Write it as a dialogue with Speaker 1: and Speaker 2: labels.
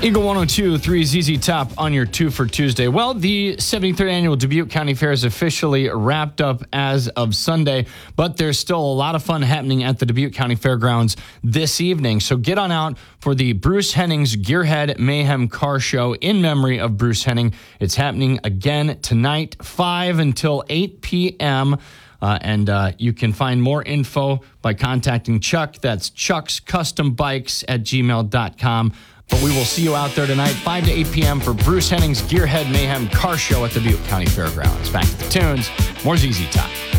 Speaker 1: Eagle 102.3 ZZ Top on your 2 for Tuesday. Well, the 73rd Annual Dubuque County Fair is officially wrapped up as of Sunday, but there's still a lot of fun happening at the Dubuque County Fairgrounds this evening. So get on out for the Bruce Henning's Gearhead Mayhem Car Show in memory of Bruce Henning. It's happening again tonight, 5 until 8 p.m., and you can find more info by contacting Chuck. That's chuckscustombikes@gmail.com. But we will see you out there tonight, 5 to 8 p.m. for Bruce Henning's Gearhead Mayhem Car Show at the Dubuque County Fairgrounds. Back to the tunes, more ZZ Top.